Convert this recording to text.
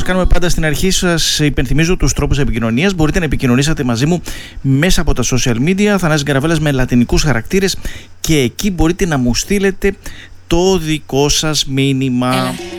κάνουμε πάντα στην αρχή, σας υπενθυμίζω τους τρόπους επικοινωνίας. Μπορείτε να επικοινωνήσετε μαζί μου μέσα από τα social media, Θανάσης Γκαραβέλλας με λατινικούς χαρακτήρες, και εκεί μπορείτε να μου στείλετε το δικό σας μήνυμα.